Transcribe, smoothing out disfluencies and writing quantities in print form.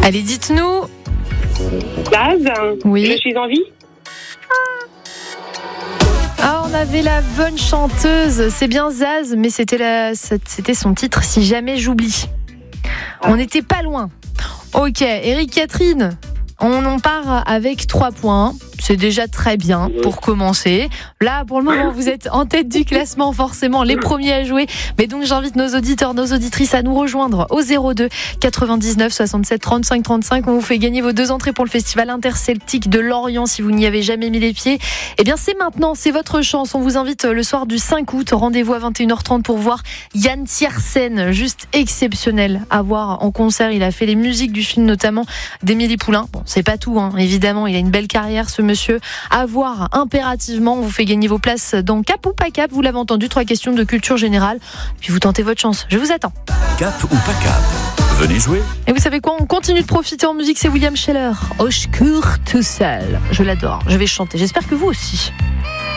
Allez, dites-nous. Zaz. Oui. Je suis en vie. Ah, on avait la bonne chanteuse. C'est bien Zaz, mais c'était son titre Si jamais j'oublie. On n'était pas loin. Ok, Eric, Catherine, on en part avec 3 points. C'est déjà très bien pour commencer. Là, pour le moment, vous êtes en tête du classement, forcément, les premiers à jouer. Mais donc, j'invite nos auditeurs, nos auditrices à nous rejoindre au 02 99 67 35 35. On vous fait gagner vos 2 entrées pour le festival interceltique de Lorient si vous n'y avez jamais mis les pieds. Eh bien, c'est maintenant, c'est votre chance. On vous invite le soir du 5 août. Rendez-vous à 21h30 pour voir Yann Tiersen, juste exceptionnel à voir en concert. Il a fait les musiques du film, notamment d'Émilie Poulain. Bon, c'est pas tout, hein. Évidemment, il a une belle carrière, ce monsieur. À voir impérativement. On vous fait gagner vos places dans Cap ou pas Cap. Vous l'avez entendu, 3 questions de culture générale. Puis vous tentez votre chance. Je vous attends. Cap ou pas Cap, venez jouer. Et vous savez quoi, on continue de profiter en musique. C'est William Scheller. Au secours tout seul. Je l'adore. Je vais chanter. J'espère que vous aussi.